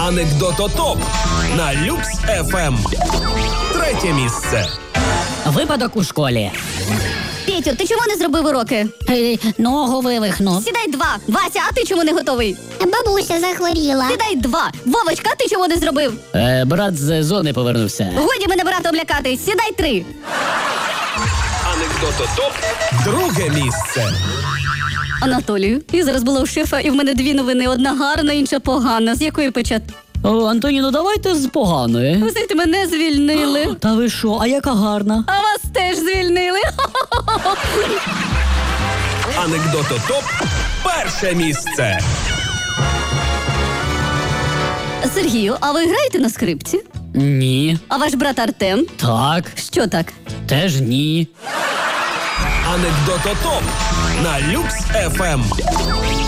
Анекдототоп на Люкс ФМ. Третє місце. Випадок у школі. Петю, ти чому не зробив уроки? Ногу вивихнув. Сідай 2. Вася, а ти чому не готовий? Бабуся захворіла. Сідай 2. Вовочка, а ти чому не зробив? Брат з зони повернувся. Годі мене братом лякати. Сідай 3. Анекдототоп. Друге місце. Анатолію, я зараз була у шефа, і в мене 2 новини. Одна гарна, інша погана. З якої почати? Антоніно, давайте з поганої. Ви знаєте, мене звільнили. Та ви що, а яка гарна? А вас теж звільнили. Анекдототоп. Перше місце. Сергію, а ви граєте на скрипці? Ні. А ваш брат Артем? Так. Що так? Теж ні. Анекдототоп на Люкс ФМ.